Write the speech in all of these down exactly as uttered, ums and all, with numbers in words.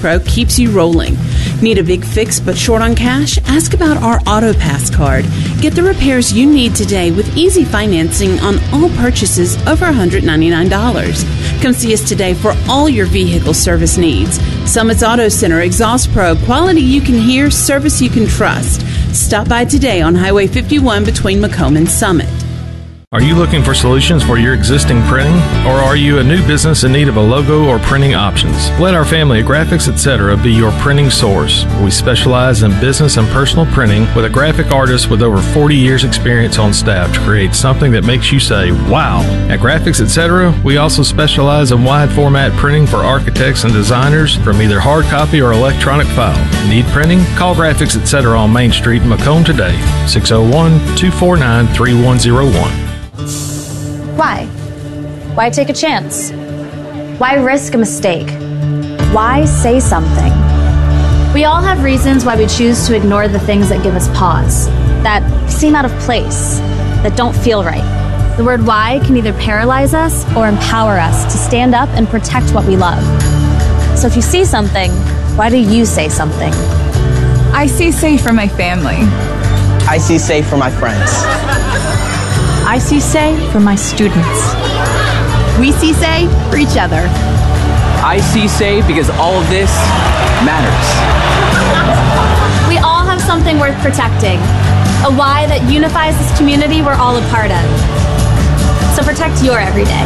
Pro keeps you rolling. Need a big fix but short on cash? Ask about our AutoPass card. Get the repairs you need today with easy financing on all purchases over one hundred ninety-nine dollars. Come see us today for all your vehicle service needs. Summit's Auto Center, Exhaust Pro, quality you can hear, service you can trust. Stop by today on Highway fifty-one between Macomb and Summit. Are you looking for solutions for your existing printing? Or are you a new business in need of a logo or printing options? Let our family of Graphics Etc. be your printing source. We specialize in business and personal printing with a graphic artist with over forty years experience on staff to create something that makes you say, wow. At Graphics Etc., we also specialize in wide format printing for architects and designers from either hard copy or electronic file. Need printing? Call Graphics Etc. on Main Street in Macomb today, six oh one, two four nine, three one oh one. Why? Why take a chance? Why risk a mistake? Why say something? We all have reasons why we choose to ignore the things that give us pause, that seem out of place, that don't feel right. The word why can either paralyze us or empower us to stand up and protect what we love. So if you see something, why do you say something? I see safe for my family. I see safe for my friends. I see say for my students. We see say for each other. I see say because all of this matters. We all have something worth protecting, a why that unifies this community we're all a part of. So protect your everyday.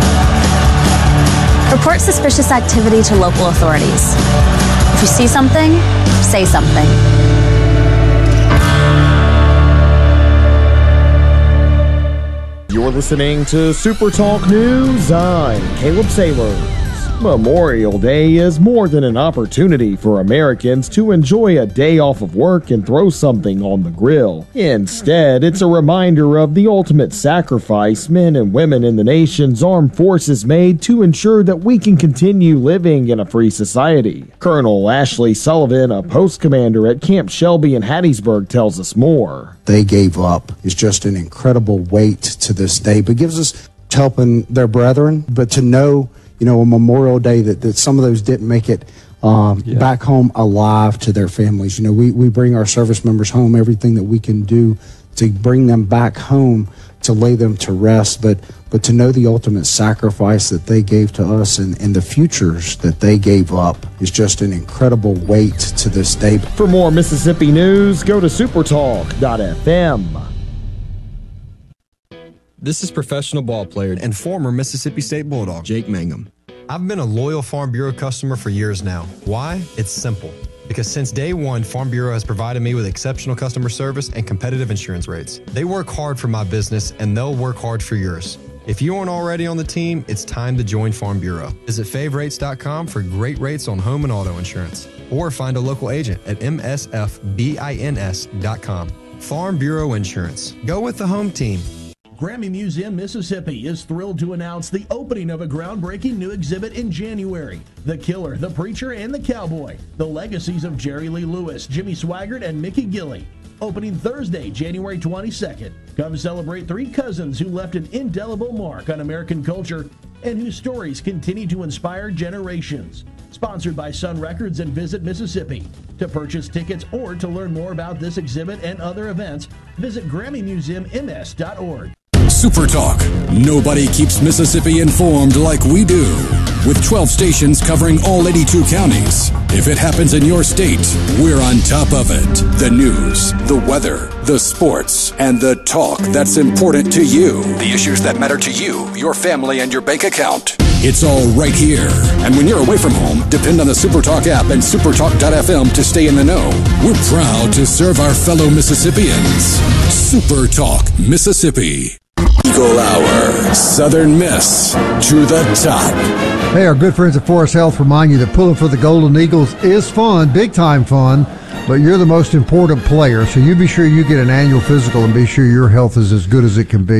Report suspicious activity to local authorities. If you see something, say something. You're listening to Super Talk News. I'm Caleb Sailors. Memorial Day is more than an opportunity for Americans to enjoy a day off of work and throw something on the grill. Instead, it's a reminder of the ultimate sacrifice men and women in the nation's armed forces made to ensure that we can continue living in a free society. Colonel Ashley Sullivan, a post commander at Camp Shelby in Hattiesburg, tells us more. They gave up is just an incredible weight to this day, but gives us helping their brethren, but to know, you know, a Memorial Day that, that some of those didn't make it um, yeah. back home alive to their families. You know, we, we bring our service members home, everything that we can do to bring them back home, to lay them to rest, but but to know the ultimate sacrifice that they gave to us and, and the futures that they gave up is just an incredible weight to this day. For more Mississippi news, go to supertalk dot f m. This is professional ball player and former Mississippi State Bulldog, Jake Mangum. I've been a loyal Farm Bureau customer for years now. Why? It's simple. Because since day one, Farm Bureau has provided me with exceptional customer service and competitive insurance rates. They work hard for my business, and they'll work hard for yours. If you aren't already on the team, it's time to join Farm Bureau. Visit fave rates dot com for great rates on home and auto insurance. Or find a local agent at m s f bins dot com. Farm Bureau Insurance. Go with the home team. Grammy Museum, Mississippi is thrilled to announce the opening of a groundbreaking new exhibit in January. The Killer, the Preacher, and the Cowboy. The legacies of Jerry Lee Lewis, Jimmy Swaggart, and Mickey Gilley. Opening Thursday, January twenty-second. Come celebrate three cousins who left an indelible mark on American culture and whose stories continue to inspire generations. Sponsored by Sun Records and Visit Mississippi. To purchase tickets or to learn more about this exhibit and other events, visit Grammy Museum M S dot org. Super Talk. Nobody keeps Mississippi informed like we do. With twelve stations covering all eighty-two counties. If it happens in your state, we're on top of it. The news, the weather, the sports, and the talk that's important to you. The issues that matter to you, your family, and your bank account. It's all right here. And when you're away from home, depend on the SuperTalk app and supertalk dot f m to stay in the know. We're proud to serve our fellow Mississippians. SuperTalk Mississippi. Eagle Hour, Southern Miss to the top. Hey, our good friends at Forest Health remind you that pulling for the Golden Eagles is fun, big time fun, but you're the most important player, so you be sure you get an annual physical and be sure your health is as good as it can be.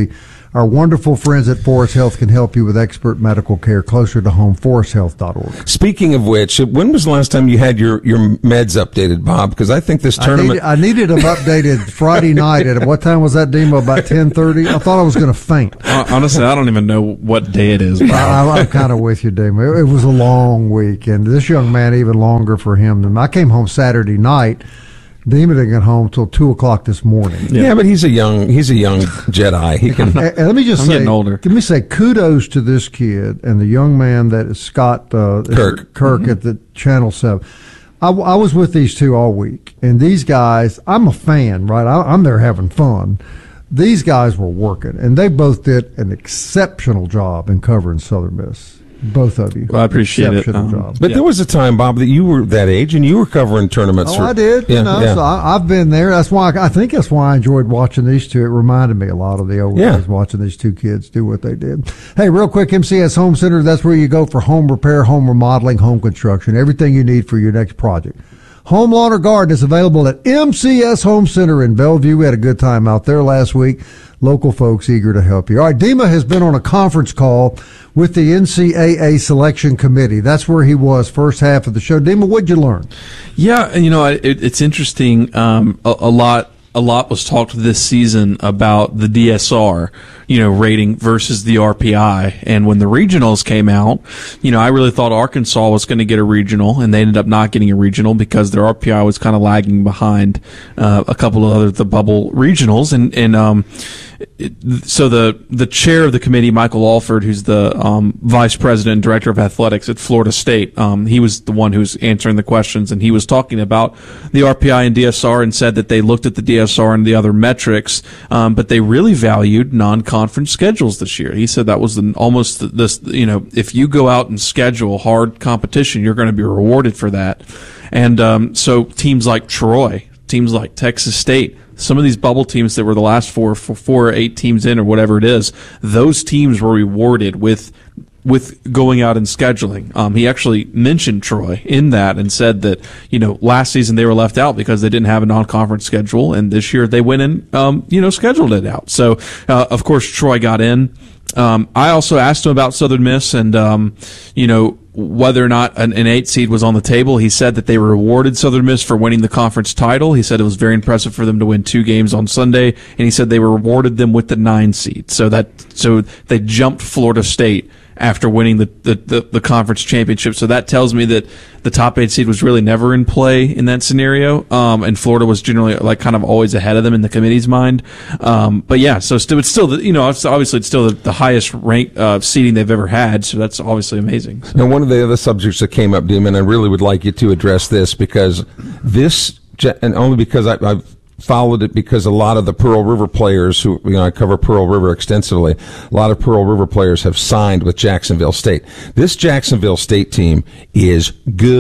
Our wonderful friends at Forest Health can help you with expert medical care closer to home. forest health dot org. Speaking of which, when was the last time you had your, your meds updated, Bob? Because I think this tournament... I needed, I needed them updated Friday night. At what time was that, Demo? About ten thirty? I thought I was going to faint. Honestly, I don't even know what day it is. I, I'm kind of with you, Demo. It, it was a long week, and this young man, even longer for him than I came home Saturday night. Demon didn't get home till two o'clock this morning. Yeah. yeah, but he's a young he's a young Jedi. He can. and, and let me just I'm say, getting older. Let me say kudos to this kid and the young man that is Scott uh, Kirk Kirk mm-hmm. at the Channel Seven. I, I was with these two all week, and these guys. I'm a fan, right? I, I'm there having fun. These guys were working, and they both did an exceptional job in covering Southern Miss. Both of you. Well, I appreciate it. Um, job. But yeah. there was a time, Bob, that you were that age and you were covering tournaments. Oh, for, I did. Yeah, you know, yeah. so I, I've been there. That's why I, I think that's why I enjoyed watching these two. It reminded me a lot of the old yeah. days watching these two kids do what they did. Hey, real quick, M C S Home Center. That's where you go for home repair, home remodeling, home construction, everything you need for your next project. Home lawn or garden is available at M C S Home Center in Bellevue. We had a good time out there last week. Local folks eager to help you. All right, Dima has been on a conference call with the N C double A selection committee. That's where he was first half of the show. Dima, what'd you learn? Yeah, you know, it, it's interesting. Um, a, a lot, a lot was talked this season about the D S R, you know, rating versus the R P I. And when the regionals came out, you know, I really thought Arkansas was going to get a regional, and they ended up not getting a regional because their R P I was kind of lagging behind uh, a couple of other the bubble regionals. And and um, it, so the the chair of the committee, Michael Alford, who's the um, vice president and director of athletics at Florida State, um, he was the one who was answering the questions, and he was talking about the R P I and D S R and said that they looked at the D S R and the other metrics, um, but they really valued non-conference schedules this year. He said that was the, almost this, you know, if you go out and schedule hard competition, you're going to be rewarded for that. And um, so teams like Troy, teams like Texas State, some of these bubble teams that were the last four, four, four or eight teams in or whatever it is, those teams were rewarded with with going out and scheduling. Um, he actually mentioned Troy in that and said that, you know, last season they were left out because they didn't have a non-conference schedule, and this year they went and, um, you know, scheduled it out. So, uh, of course, Troy got in. Um, I also asked him about Southern Miss and, um, you know, whether or not an, an eight seed was on the table. He said that they rewarded Southern Miss for winning the conference title. He said it was very impressive for them to win two games on Sunday, and he said they rewarded them with the nine seed. So that, so they jumped Florida State after winning the, the, the, the conference championship. So that tells me that the top eight seed was really never in play in that scenario. Um, and Florida was generally like kind of always ahead of them in the committee's mind. Um, but yeah, so still, it's still, the, you know, it's obviously it's still the, the highest rank, uh, seeding they've ever had. So that's obviously amazing. So. Now, one of the other subjects that came up, Demon, I really would like you to address this because this, and only because I, I've, followed it because a lot of the Pearl River players who, you know, I cover Pearl River extensively, a lot of Pearl River players have signed with Jacksonville State. This Jacksonville State team is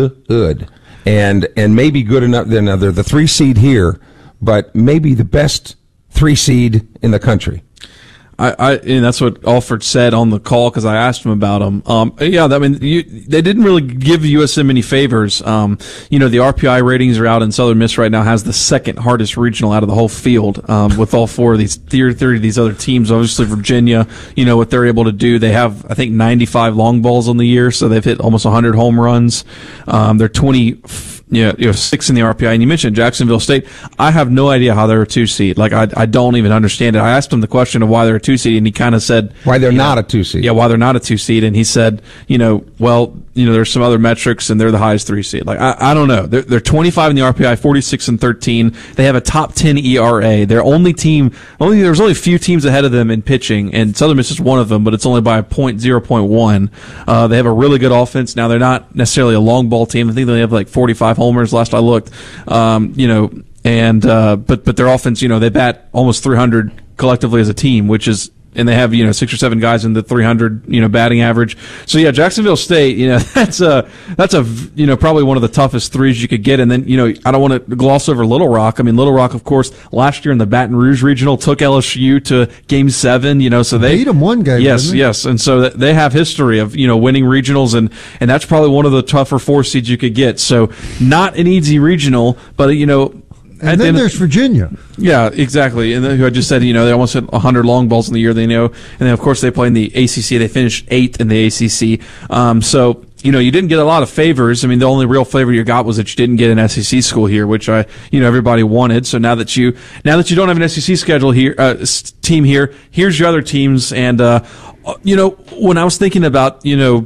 good and, and maybe good enough. They're, they're the three seed here, but maybe the best three seed in the country. I, I, and that's what Alford said on the call because I asked him about them. Um, yeah, I mean, you, they didn't really give U S M any favors. Um, you know, the R P I ratings are out, and Southern Miss right now has the second hardest regional out of the whole field, um, with all four of these, three, three of these other teams. Obviously, Virginia, you know, what they're able to do. They have, I think, ninety-five long balls on the year, so they've hit almost one hundred home runs. Um, they're twenty, you know, you know, six in the R P I. And you mentioned Jacksonville State. I have no idea how they're a two seed. Like, I, I don't even understand it. I asked him the question of why they're a two seed, and he kind of said why they're not know, a two seed. Yeah, why they're not a two seed, and he said, you know, well, you know, there's some other metrics, and they're the highest three seed. Like, I, I don't know. They're they're twenty-five in the R P I, forty-six and thirteen. They have a top ten E R A. Their only team, only there's only a few teams ahead of them in pitching, and Southern Miss is one of them, but it's only by a point zero point one. Uh, they have a really good offense. Now they're not necessarily a long ball team. I think they have like forty-five homers last I looked. Um, you know, and uh, but but their offense, you know, they bat almost three hundred collectively as a team, which is. And they have, you know, six or seven guys in the three hundred, you know, batting average. So yeah, Jacksonville State, you know, that's a, that's a, you know, probably one of the toughest threes you could get. And then, you know, I don't want to gloss over Little Rock. I mean, Little Rock, of course, last year in the Baton Rouge Regional took L S U to game seven, you know, so they beat them one game. Yes, yes. And so they have history of, you know, winning regionals, and, and that's probably one of the tougher four seeds you could get. So not an easy regional, but, you know, And then there's Virginia. Yeah, exactly. And who I just said, you know, they almost hit one hundred long balls in the year they know. And then, of course, they play in the A C C. They finished eighth in the A C C. Um, so, you know, you didn't get a lot of favors. I mean, the only real favor you got was that you didn't get an S E C school here, which I, you know, everybody wanted. So now that you, now that you don't have an S E C schedule here, uh, team here, here's your other teams. And, uh, you know, when I was thinking about, you know,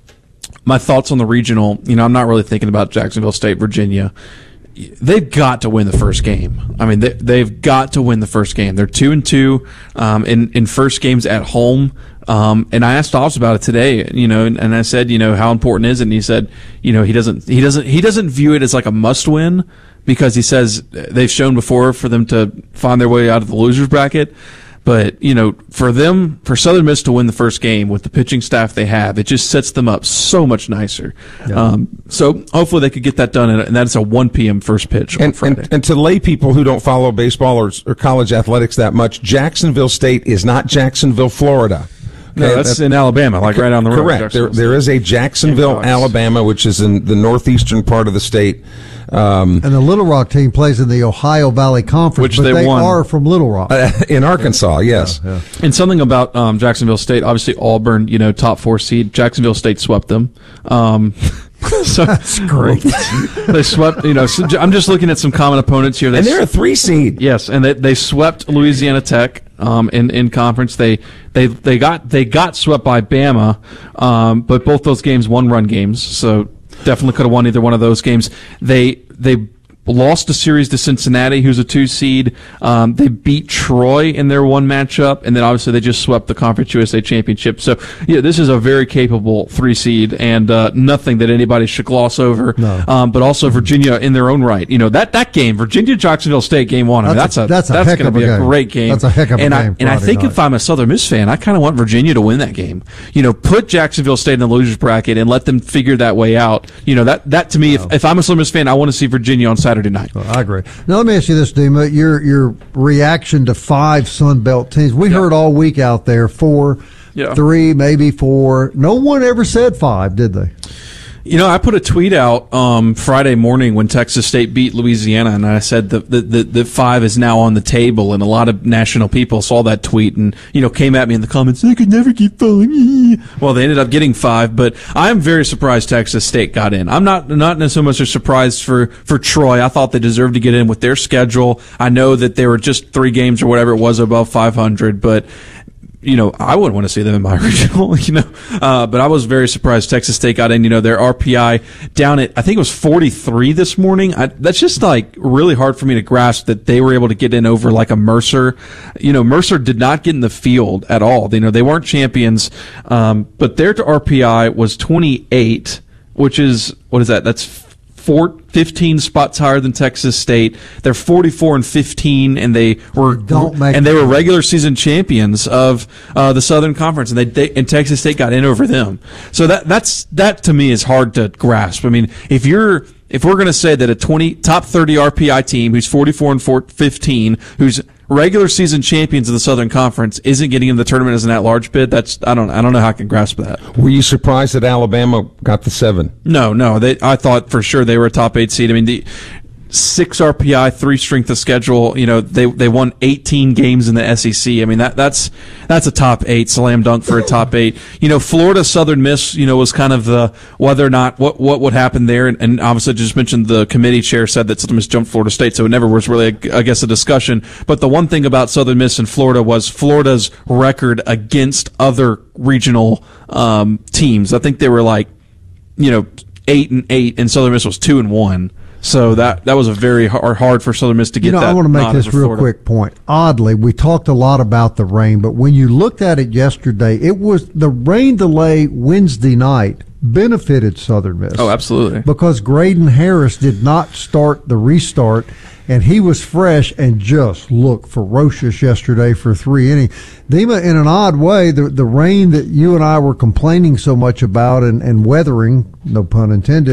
my thoughts on the regional, you know, I'm not really thinking about Jacksonville State, Virginia. They've got to win the first game. I mean, they, they've got to win the first game. They're two and two um, in in first games at home. Um, and I asked Dobbs about it today, you know, and, and I said, you know, how important is it? And he said, you know, he doesn't he doesn't he doesn't view it as like a must win because he says they've shown before for them to find their way out of the losers bracket. But, you know, for them, for Southern Miss to win the first game with the pitching staff they have, it just sets them up so much nicer. Yeah. Um, so hopefully they could get that done, and that's a one p.m. first pitch on and, Friday. And, and to lay people who don't follow baseball or, or college athletics that much, Jacksonville State is not Jacksonville, Florida. No, okay, that's, that's in Alabama, like right down the road. Correct. There, there is a Jacksonville, Alabama, which is in the northeastern part of the state. Um, and the Little Rock team plays in the Ohio Valley Conference, which but they, they won. are from Little Rock. Uh, in Arkansas, yes. Yeah, yeah. And something about um, Jacksonville State, obviously Auburn, you know, top four seed. Jacksonville State swept them. Um, so That's great. They swept, you know, so I'm just looking at some common opponents here. They and they're a three seed. Yes, and they, they swept Louisiana Tech um, in, in conference. They they they got they got swept by Bama, um, but both those games one-run games, so definitely could have won either one of those games. They they lost a series to Cincinnati, who's a two seed. Um, they beat Troy in their one matchup, and then obviously they just swept the Conference U S A Championship. So, yeah, this is a very capable three seed, and uh, nothing that anybody should gloss over. No. Um, but also Virginia in their own right. You know, that, that game, Virginia Jacksonville State game one. I mean, that's, that's a, that's, a that's heck going to of be a a game. great game. That's a heck of a and game. I, and I Friday think night. if I'm a Southern Miss fan, I kind of want Virginia to win that game. You know, put Jacksonville State in the losers bracket and let them figure that way out. You know, that that to me, No. if, if I'm a Southern Miss fan, I want to see Virginia on Saturday night. Well, I agree. Now let me ask you this, Dima. Your your reaction to five Sun Belt teams. We Yeah. heard all week out there four, Yeah. three, maybe four. No one ever said five, did they? You know, I put a tweet out um, Friday morning when Texas State beat Louisiana, and I said that the, the, the five is now on the table, and a lot of national people saw that tweet and, you know, came at me in the comments, they could never get five. Well, they ended up getting five, but I'm very surprised Texas State got in. I'm not not so much a surprise for, for Troy. I thought they deserved to get in with their schedule. I know that they were just three games or whatever it was above five hundred, but you know, I wouldn't want to see them in my regional, you know, uh, but I was very surprised Texas State got in. You know, their R P I down at, I think it was forty-three this morning. I, that's just like really hard for me to grasp that they were able to get in over like a Mercer. You know, Mercer did not get in the field at all. You know, they weren't champions, um, but their R P I was twenty-eight, which is, what is that? That's Four, fifteen spots higher than Texas State. They're forty-four and fifteen, and they were Don't make and they were regular season champions of uh, the Southern Conference, and they, they and Texas State got in over them. So that that's that to me is hard to grasp. I mean, if you're if we're going to say that a twenty top thirty R P I team who's forty-four and fifteen, who's regular season champions of the Southern Conference, isn't getting in the tournament as an at-large bid, that's I don't I don't know how I can grasp that. Were you surprised that Alabama got the seven? No, no. They I thought for sure they were a top eight seed. I mean, the six R P I, three strength of schedule. You know, they they won eighteen games in the S E C. I mean, that that's that's a top eight slam dunk for a top eight. You know, Florida Southern Miss, you know, was kind of the whether or not what what would happen there, and, and obviously just mentioned the committee chair said that Southern Miss jumped Florida State, so it never was really, a, I guess, a discussion. But the one thing about Southern Miss and Florida was Florida's record against other regional um, teams. I think they were like, you know, eight and eight, and Southern Miss was two and one. So that that was a very hard, hard for Southern Miss to get you know, that. I want to make nod this over real Florida. quick point. Oddly, we talked a lot about the rain, but when you looked at it yesterday, it was the rain delay Wednesday night benefited Southern Miss. Oh, absolutely. Because Graydon Harris did not start the restart, and he was fresh and just looked ferocious yesterday for three innings. Dima, in an odd way, the the rain that you and I were complaining so much about and, and weathering, no pun intended,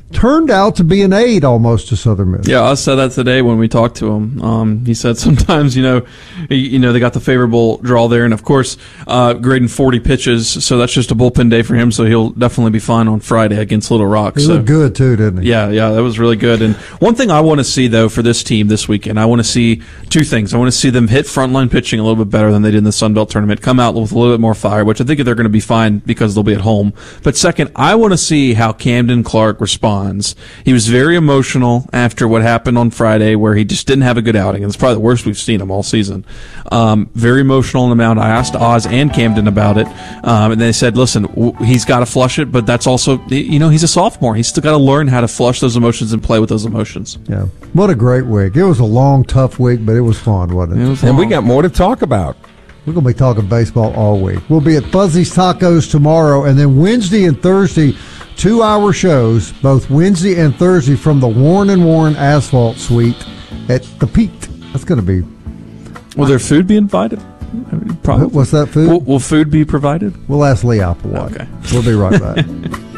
turned out to be an aid almost to Southern Miss. Yeah, I said that today when we talked to him. Um, he said sometimes, you know, you know they got the favorable draw there, and of course, uh, grading forty pitches, so that's just a bullpen day for him. So he'll definitely be fine on Friday against Little Rock. He so, looked good too, didn't he? Yeah, yeah, that was really good. And one thing I want to see though for this team this weekend, I want to see two things. I want to see them hit frontline pitching a little bit better than they did in the Sun Belt tournament. Come out with a little bit more fire, which I think they're going to be fine because they'll be at home. But second, I want to see how Camden Clark responds. He was very emotional after what happened on Friday, where he just didn't have a good outing, and it's probably the worst we've seen him all season. Um, very emotional on the mound. I asked Oz and Camden about it, um, and they said, "Listen, w- he's got to flush it, but that's also, you know, he's a sophomore. He's still got to learn how to flush those emotions and play with those emotions." Yeah, what a great week! It was a long, tough week, but it was fun, wasn't it? It was and long. we got more to talk about. We're going to be talking baseball all week. We'll be at Fuzzy's Tacos tomorrow, and then Wednesday and Thursday, two-hour shows, both Wednesday and Thursday from the Warren and Warren Asphalt Suite at the Pete. That's going to be... Will their food be invited? Probably. What's that food? Will, will food be provided? We'll ask Lee Applewhite. Okay. We'll be right back.